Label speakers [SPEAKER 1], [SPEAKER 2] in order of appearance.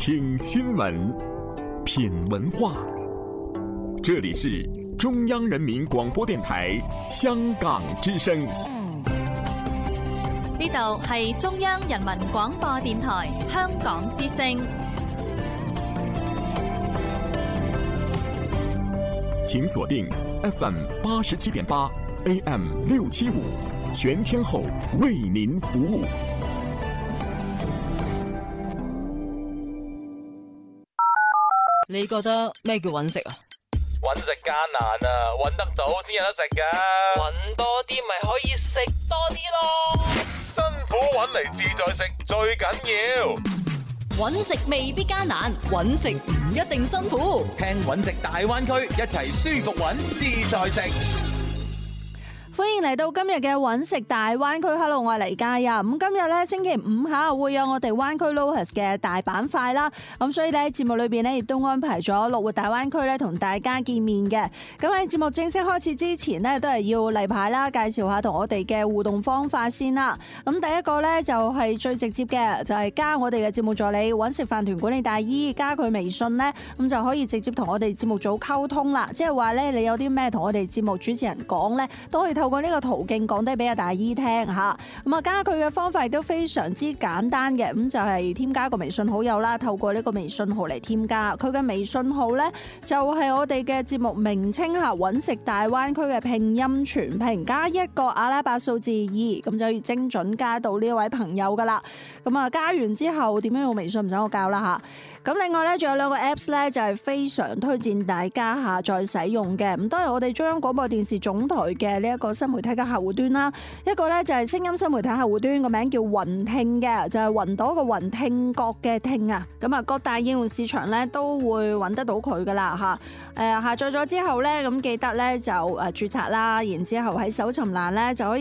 [SPEAKER 1] 听新闻，品文化。这里是中央人民广播電台香港之聲。
[SPEAKER 2] 呢度係中央人民廣播電台香港之聲。
[SPEAKER 1] 請鎖定 FM 87.8 AM 675，全天候為您服務。
[SPEAKER 3] 你覺得咩叫揾食啊？
[SPEAKER 4] 揾食艱難啊，揾得到先有得食㗎。揾多啲咪可以食多啲咯。辛苦揾嚟自在食最緊要。
[SPEAKER 3] 揾食未必艱難，揾食唔一定辛苦。
[SPEAKER 5] 聽揾食大灣區，一齊舒服揾自在食。
[SPEAKER 6] 歡迎嚟到今日嘅揾食大灣區。Hello， 我係黎嘉欣。咁今日咧星期五下會有我哋灣區 Locus 嘅大板塊啦。咁所以咧節目裏邊咧亦都安排咗樂活大灣區咧同大家見面嘅。咁喺節目正式開始之前呢，都係要例牌啦，介紹下同我哋嘅互動方法先啦。咁第一個咧就係最直接嘅，就係加我哋嘅節目助理揾食飯團管理大姨，加佢微信咧，咁就可以直接同我哋節目組溝通啦。即係話咧，你有啲咩同我哋節目主持人講咧，都可以透過呢個途徑講低俾阿大姨聽吓。咁啊，加佢嘅方法亦都非常之簡單嘅，咁就係添加個微信好友啦，透過呢個微信號嚟添加佢嘅微信號咧，就係我哋嘅節目名稱吓，揾食大灣區嘅拼音全拼加一個阿拉伯數字2，咁就可以精準加到呢位朋友噶啦。咁啊，加完之後點樣用微信唔使我教啦吓。咁另外咧，仲有兩個 Apps 咧，就係非常推薦大家下載使用嘅。咁都係我哋中央廣播電視總台嘅呢一個新媒體嘅客戶端啦。一個咧就係聲音新媒體客戶端，個名叫雲聽嘅，就係雲朵個雲，聽覺嘅聽啊。咁啊，各大應用市場咧都會揾得到佢噶啦吓。下載咗之後咧，咁記得咧就註冊啦，然之後喺搜尋欄咧就可以